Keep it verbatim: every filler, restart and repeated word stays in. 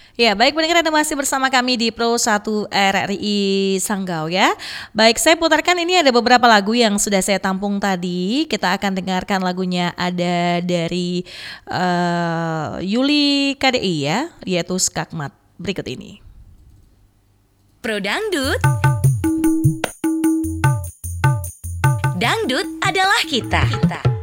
Ya, baik pendengar Anda masih bersama kami di Pro satu R R I Sanggau ya. Baik, saya putarkan ini ada beberapa lagu yang sudah saya tampung tadi. Kita akan dengarkan lagunya ada dari uh, Yuli K D I ya, yaitu Skakmat berikut ini. Pro Dangdut. Dangdut adalah kita. kita.